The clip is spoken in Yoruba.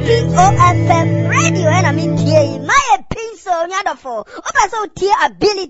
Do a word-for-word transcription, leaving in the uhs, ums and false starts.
O F M radio and I mean T A my pencil nyadofo opa so tie ability